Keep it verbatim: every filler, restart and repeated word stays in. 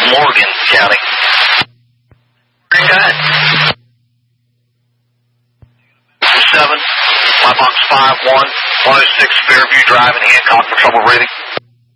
Morgan County. Okay. seven, my box five one, one oh six Fairview Drive in Hancock for trouble reading.